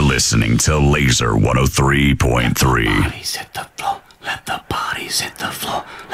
You're listening to Laser 103.3. Bodies hit the floor. Let the bodies hit the floor.